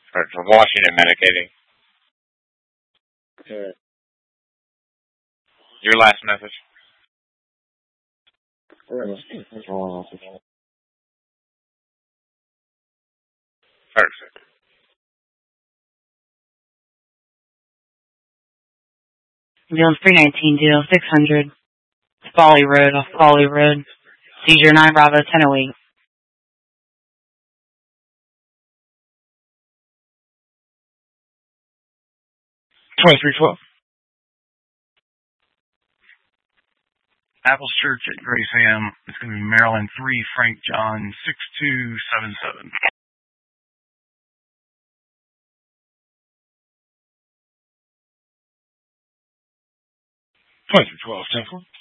For washing and medicating. Correct. Your last message? Correct. Perfect. Deal 319, deal 600. Folly Road, off Folly Road. Seizure 9 Bravo 1008. 2312. Apples Church at Graceham. It's going to be Maryland 3, Frank John 6277. 2312, 10-4.